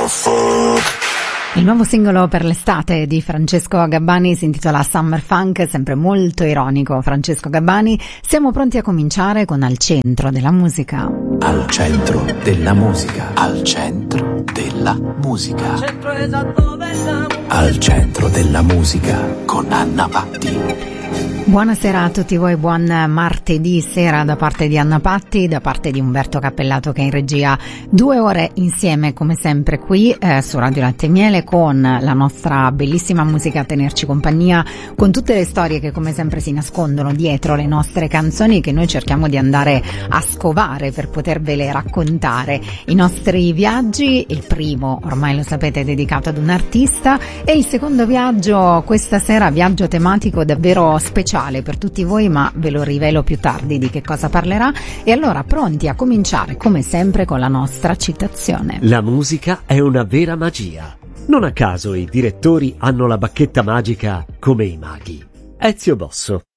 Il nuovo singolo per l'estate di Francesco Gabbani si intitola Summer Funk, sempre molto ironico. Francesco Gabbani, siamo pronti a cominciare con Al centro della musica. Al centro della musica. Al centro della musica. Al centro esatto della musica. Al centro della musica con Anna Patti. Buonasera a tutti voi, buon martedì sera da parte di Anna Patti, da parte di Umberto Cappellato che è in regia. 2 ore insieme come sempre qui su Radio Latte e Miele con la nostra bellissima musica a tenerci compagnia, con tutte le storie che come sempre si nascondono dietro le nostre canzoni che noi cerchiamo di andare a scovare per potervele raccontare. I nostri viaggi, il primo ormai lo sapete è dedicato ad un artista e il secondo viaggio questa sera, viaggio tematico davvero speciale per tutti voi, ma ve lo rivelo più tardi di che cosa parlerà. E allora pronti a cominciare come sempre con la nostra citazione. La musica è una vera magia. Non a caso i direttori hanno la bacchetta magica come i maghi. Ezio Bosso.